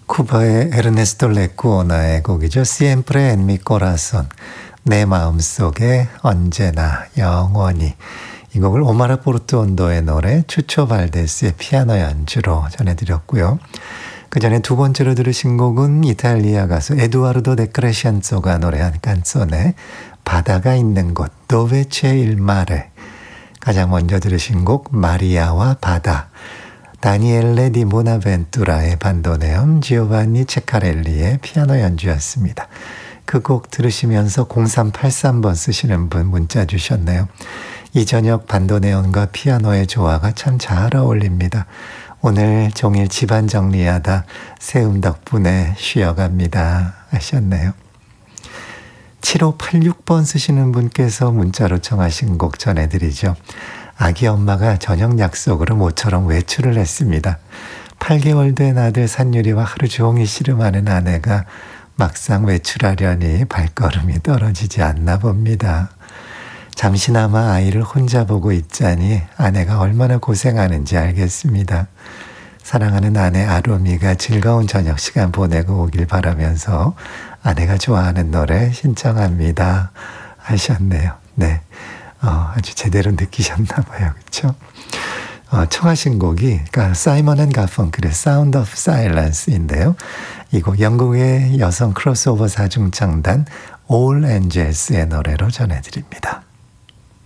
쿠바의 에르네스토 레쿠오나의 곡이죠. Siempre en mi corazón. 내 마음속에 언제나 영원히. 이 곡을 오마르 포르투온도의 노래 추초 발데스의 피아노 연주로 전해드렸고요. 그 전에 두 번째로 들으신 곡은 이탈리아 가수 에두아르도 데 크레시안조가 노래한 깐소네 바다가 있는 곳 Dove c'è il mare. 가장 먼저 들으신 곡 마리아와 바다. 다니엘레 디 모나벤투라의 반도네온, 지오반니 체카렐리의 피아노 연주였습니다. 그 곡 들으시면서 0383번 쓰시는 분 문자 주셨네요. 이 저녁 반도네온과 피아노의 조화가 참 잘 어울립니다. 오늘 종일 집안 정리하다 세움 덕분에 쉬어갑니다 하셨네요. 7586번 쓰시는 분께서 문자로 청하신 곡 전해드리죠. 아기 엄마가 저녁 약속으로 모처럼 외출을 했습니다. 8개월 된 아들 산유리와 하루 종일 씨름하는 아내가 막상 외출하려니 발걸음이 떨어지지 않나 봅니다. 잠시나마 아이를 혼자 보고 있자니 아내가 얼마나 고생하는지 알겠습니다. 사랑하는 아내 아로미가 즐거운 저녁 시간 보내고 오길 바라면서 아내가 좋아하는 노래 신청합니다 하셨네요. 네. 아주 제대로 느끼셨나 봐요. 그렇죠? 청하신 곡이 그러니까 사이먼 앤 가펑클의 Sound of Silence인데요. 이 곡 영국의 여성 크로스오버 사중창단 All Angels의 노래로 전해드립니다.